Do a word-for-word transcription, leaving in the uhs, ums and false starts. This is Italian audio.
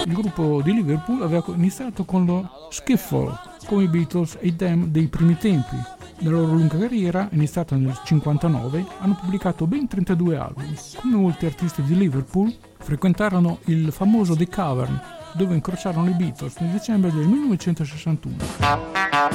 il gruppo di Liverpool aveva iniziato con lo skiffle, come i Beatles e i Them dei primi tempi. Nella loro lunga carriera, iniziata nel cinquantanove, hanno pubblicato ben trentadue album. Come molti artisti di Liverpool, frequentarono il famoso The Cavern, dove incrociarono i Beatles nel dicembre del millenovecentosessantuno.